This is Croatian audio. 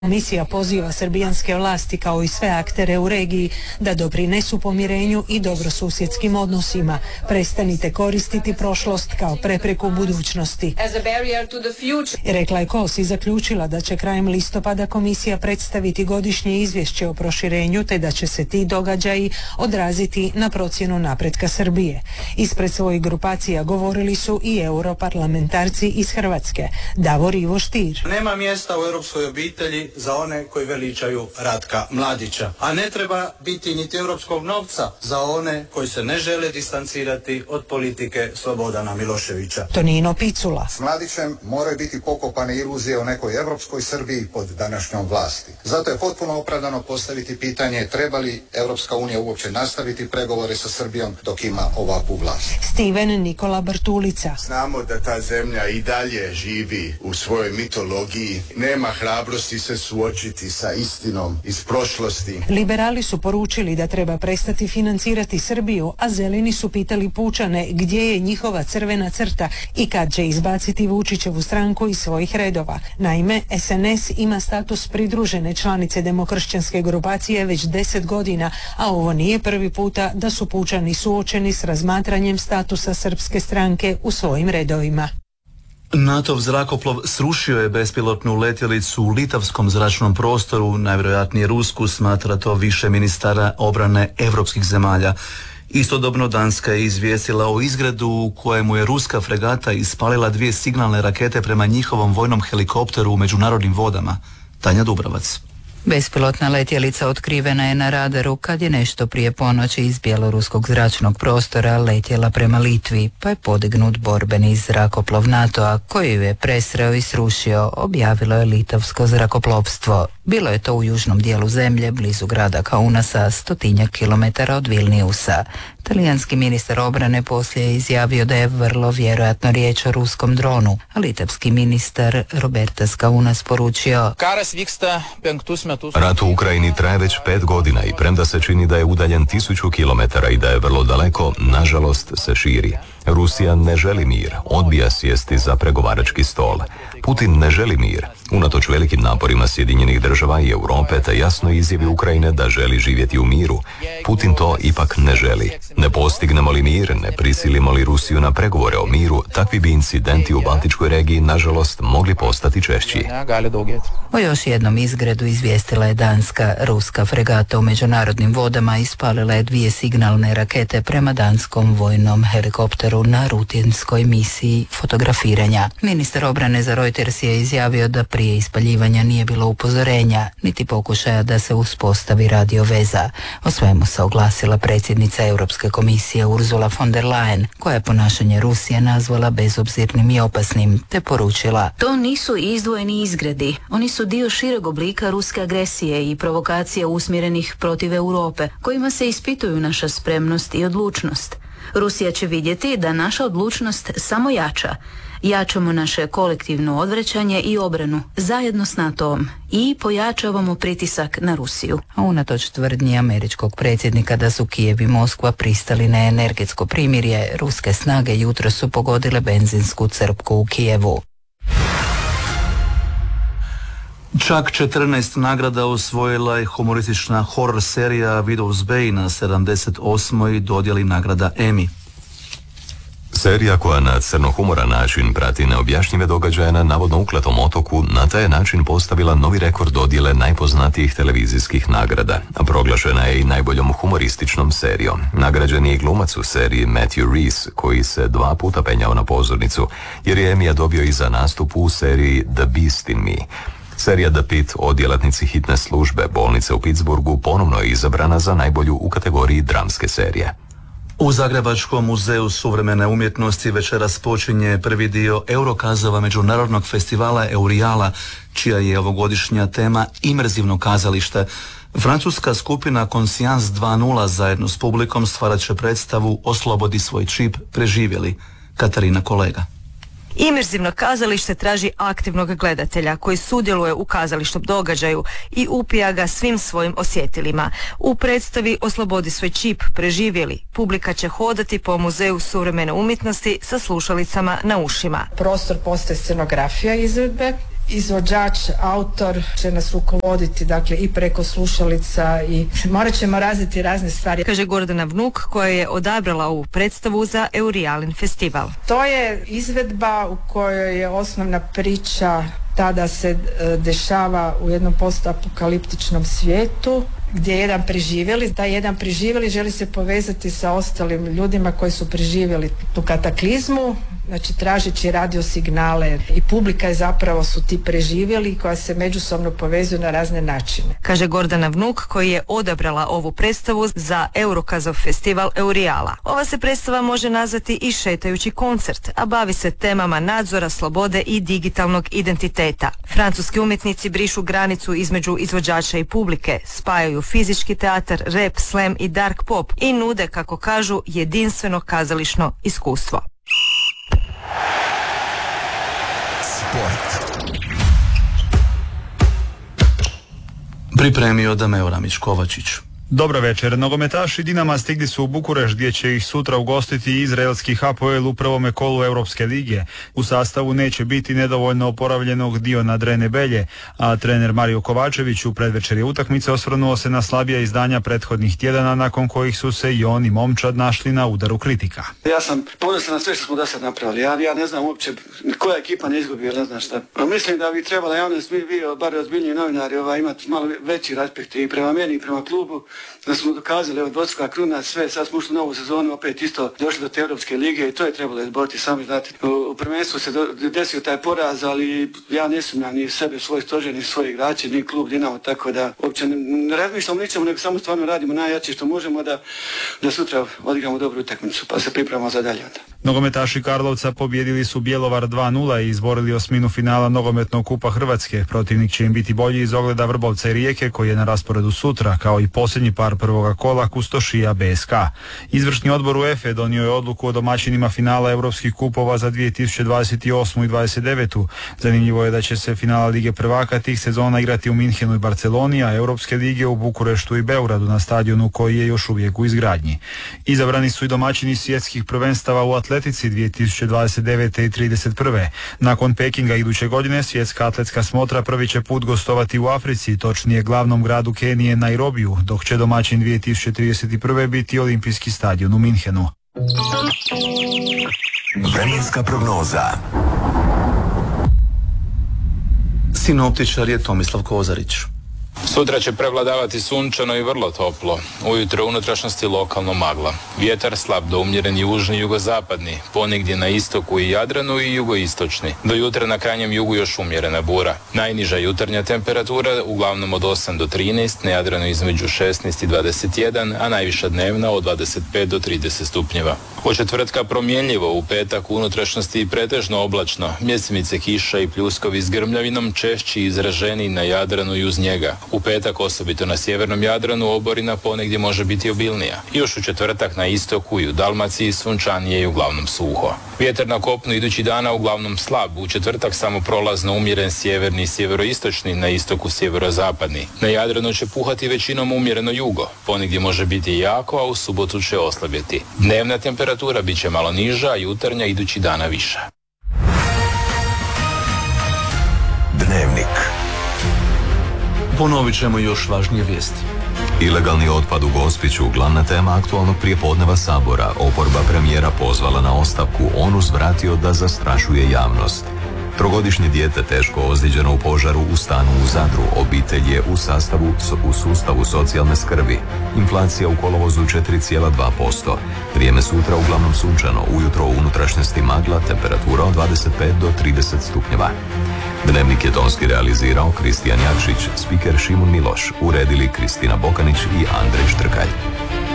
Komisija poziva srbijanske vlasti kao i sve aktere u regiji da doprinesu pomirenju i dobrosusjedskim odnosima. Prestanite koristiti prošlost kao prepreku budućnosti. Rekla je Kos i zaključila da će krajem listopada komisija predstaviti godišnje izvješće o proširenju te da će se ti događaji odraziti na procjenu napretka Srbije. Ispred svojih grupacija govorili su i europarlamentarci iz Hrvatske. Davor Ivo Stier. Nema mjesta u europskoj obitelji za one koji veličaju Ratka Mladića, a ne treba biti niti europskog novca za one koji se ne žele distancirati od politike Slobodana Miloševića. Tonino Picula. S Mladićem moraju biti pokopane iluzije o nekoj europskoj Srbiji pod današnjom vlasti. Zato je potpuno opravdano postaviti pitanje treba li Europska unija uopće nastaviti pregovore sa Srbijom dok ima ovakvu vlast. Steven Nikola Bartulica. Znamo da ta zemlja i dalje živi u svojoj mitologiji, nema hrabrosti se suočiti sa istinom iz prošlosti. Liberali su poručili da treba prestati financirati Srbiju, a zeleni su pitali pučane gdje je njihova crvena crta i kad će izbaciti Vučićevu stranku iz svojih redova. Naime, SNS ima status pridružene članice demokršćanske grupacije već 10 godina, a ovo nije prvi puta da su pučani suočeni s razmatranjem statusa srpske stranke u svojim redovima. NATO-v zrakoplov srušio je bespilotnu letjelicu u litavskom zračnom prostoru, najvjerojatnije rusku, smatra to više ministara obrane europskih zemalja. Istodobno Danska je izvijestila o izgredu u kojemu je ruska fregata ispalila 2 signalne rakete prema njihovom vojnom helikopteru u međunarodnim vodama. Tanja Dubravac. Bespilotna letjelica otkrivena je na radaru kad je nešto prije ponoći iz bjeloruskog zračnog prostora letjela prema Litvi, pa je podignut borbeni zrakoplov NATO-a koji ju je presreo i srušio, objavilo je litavsko zrakoplovstvo. Bilo je to u južnom dijelu zemlje, blizu grada Kaunasa, 100 kilometara od Vilniusa. Talijanski ministar obrane poslije je izjavio da je vrlo vjerojatno riječ o ruskom dronu, a litavski ministar Robertas Kaunas poručio: Rat u Ukrajini traje već 5 godina i premda se čini da je udaljen 1000 kilometara i da je vrlo daleko, nažalost se širi. Rusija ne želi mir, odbija sjesti za pregovarački stol. Putin ne želi mir, unatoč velikim naporima Sjedinjenih država i Europe te jasnoj izjavi Ukrajine da želi živjeti u miru. Putin to ipak ne želi. Ne postignemo li mir, ne prisilimo li Rusiju na pregovore o miru, takvi bi incidenti u Baltičkoj regiji nažalost mogli postati češći. O još jednom izgredu izvijestila je Danska. Ruska fregata u međunarodnim vodama ispalila je 2 signalne rakete prema danskom vojnom helikopteru na rutinskoj misiji fotografiranja. Ministar obrane za Reuters je izjavio da prije ispaljivanja nije bilo upozorenja, niti pokušaja da se uspostavi radio veza. O svemu se oglasila predsjednica Europske komisije Ursula von der Leyen, koja je ponašanje Rusije nazvala bezobzirnim i opasnim, te poručila: To nisu izdvojeni izgredi, oni su dio šireg oblika ruske agresije i provokacija usmjerenih protiv Europe, kojima se ispituju naša spremnost i odlučnost. Rusija će vidjeti da naša odlučnost samo jača. Jačamo naše kolektivno odvraćanje i obranu zajedno s NATO-om i pojačavamo pritisak na Rusiju. A unatoč tvrdnji američkog predsjednika da su Kijev i Moskva pristali na energetsko primirje, ruske snage jutros su pogodile benzinsku crpku u Kijevu. Čak 14 nagrada osvojila je humoristična horror serija Widow's Bay na 78. dodjeli nagrada Emmy. Serija koja na crnohumoran način prati neobjašnjive događaje na navodno ukletom otoku na taj način postavila novi rekord dodjele najpoznatijih televizijskih nagrada. Proglašena je i najboljom humorističnom serijom. Nagrađen je i glumac u seriji Matthew Rhys, koji se 2 puta penjao na pozornicu, jer je Emmy dobio i za nastup u seriji The Beast in Me. Serija The Pit o djelatnici hitne službe bolnice u Pittsburghu ponovno je izabrana za najbolju u kategoriji dramske serije. U Zagrebačkom muzeju suvremene umjetnosti večeras počinje prvi dio Eurokazova međunarodnog festivala Eurijala, čija je ovogodišnja tema imerzivno kazalište. Francuska skupina Conscience 2.0 zajedno s publikom stvarat će predstavu Oslobodi svoj čip, preživjeli. Katarina Kolega. Imerzivno kazalište traži aktivnog gledatelja koji sudjeluje u kazališnom događaju i upija ga svim svojim osjetilima. U predstavi Oslobodi svoj čip, preživjeli, publika će hodati po muzeju suvremene umjetnosti sa slušalicama na ušima. Prostor postaje scenografija izvedbe izvođač, autor će nas rukovoditi, dakle i preko slušalica i morat ćemo razviti razne stvari. Kaže Gordana Vnuk koja je odabrala ovu predstavu za Eurijalin festival. To je izvedba u kojoj je osnovna priča tada se dešava u jednom postapokaliptičnom svijetu gdje je jedan preživjeli. Taj jedan preživjeli želi se povezati sa ostalim ljudima koji su preživjeli tu kataklizmu, znači tražeći radio signale i publika je zapravo su ti preživjeli koja se međusobno povezuju na razne načine. Kaže Gordana Vnuk koji je odabrala ovu predstavu za Eurokazov festival Eurijala. Ova se predstava može nazvati i šetajući koncert, a bavi se temama nadzora, slobode i digitalnog identiteta. Francuski umjetnici brišu granicu između izvođača i publike, spajaju fizički teatar, rap, slam i dark pop i nude, kako kažu, jedinstveno kazališno iskustvo. Sport. Pripremio Dameo Ramić-Kovačić. Dobro večer. Nogometaši Dinama stigli su u Bukurešt gdje će ih sutra ugostiti izraelski Hapoel u prvome kolu Europske lige. U sastavu neće biti nedovoljno oporavljenog Diona Drene Belje, a trener Mario Kovačević u predvečerje utakmice osvrnuo se na slabija izdanja prethodnih tjedana nakon kojih su se i on i momčad našli na udaru kritika. Ja sam ponosan na sve što smo do sad napravili. Ja ne znam uopće koja ekipa ne izgubi, jer ne znam šta. Mislim da bi trebala javnost, vi bar ozbiljniji novinari imati malo veći respekt i prema meni i prema klubu. Da smo dokazali, evo, dvostruka kruna, sve, sad smo ušli u novu sezonu, opet isto došli do te Europske lige i to je trebalo izboriti, sami znate. U prvenstvu se desio taj poraz, ali ja ne sumnjam ni sebe, svoj stožer, ni svoje igrače, ni klub Dinamo, tako da uopće ne razmišljamo ničemu, nego samo stvarno radimo najjače što možemo da sutra odigramo dobru utakmicu, pa se pripremamo za dalje onda. Nogometaši Karlovca pobjedili su Bjelovar 2-0 i izborili osminu finala nogometnog kupa Hrvatske. Protivnik će im biti bolji iz ogleda Vrbovca i Rijeke koji je na rasporedu sutra, kao i posljednji par prvoga kola Kustošija BSK. Izvršni odbor UEFA donio je odluku o domaćinima finala europskih kupova za 2028. i 2029. Zanimljivo je da će se finala Lige prvaka tih sezona igrati u Minhenu i Barceloni, a Europske lige u Bukureštu i Beogradu na stadionu koji je još uvijek u izgradnji. Izabrani su i domaćini svjetskih prvenstava u atletici 2029. i 31. Nakon Pekinga iduće godine svjetska atletska smotra prvi će put gostovati u Africi, točnije glavnom gradu Kenije Nairobiju, dok će domaćin 2031. biti olimpijski stadion u Minhenu. Vremenska prognoza. Sinoptičar je Tomislav Kozarić. Sutra će prevladavati sunčano i vrlo toplo. Ujutro u unutrašnjosti lokalno magla. Vjetar slab do umjeren južni i jugozapadni, ponegdje na istoku i Jadranu i jugoistočni. Do jutra na krajnjem jugu još umjerena bura. Najniža jutarnja temperatura uglavnom od 8 do 13, na Jadranu između 16 i 21, a najviša dnevna od 25 do 30 stupnjeva. Od četvrtka promjenljivo, u petak u unutrašnjosti pretežno oblačno, mjesimice kiša i pljuskovi s grmljavinom češći i izraženiji na Jadranu i uz njega. U petak osobito na sjevernom Jadranu oborina ponegdje može biti obilnija. Još u četvrtak na istoku i u Dalmaciji sunčanije i uglavnom suho. Vjetar na kopnu idući dana uglavnom slab, u četvrtak samo prolazno umjeren sjeverni i sjeveroistočni, na istoku sjeverozapadni. Na Jadranu će puhati većinom umjereno jugo, ponegdje može biti jako, a u subotu će oslabjeti. Dnevna temperatura bit će malo niža, a jutarnja idući dana viša. Dnevnik. Ponovit ćemo još važnije vijesti. Ilegalni otpad u Gospiću, glavna tema aktualnog prijepodneva Sabora. Oporba premijera pozvala na ostavku, on uzvratio da zastrašuje javnost. Trogodišnje dijete teško ozlijeđeno u požaru u stanu u Zadru. Obitelj je u sustavu socijalne skrbi. Inflacija u kolovozu 4,2%. Vrijeme sutra uglavnom sunčano, ujutro u unutrašnjosti magla, temperatura od 25 do 30 stupnjeva. Dnevnik je tonski realizirao Kristijan Jakšić, spiker Šimun Miloš, uredili Kristina Bokanić i Andrej Štrkalj.